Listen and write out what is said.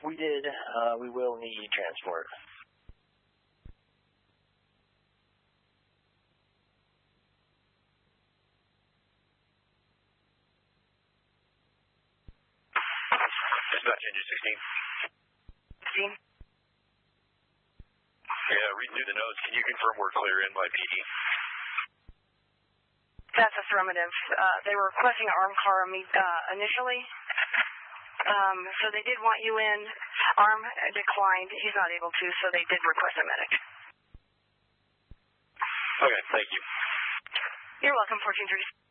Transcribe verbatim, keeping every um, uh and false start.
We did. Uh, we will need transport. Dispatch engine sixteen. sixteen? Yeah, reading through the notes. Can you confirm we're clear in by P D? That's affirmative. Uh, they were requesting an armed car uh, initially. Um, so they did want you in. Arm declined. He's not able to, so they did request a medic. Okay, thank you. You're welcome, fourteen thirty.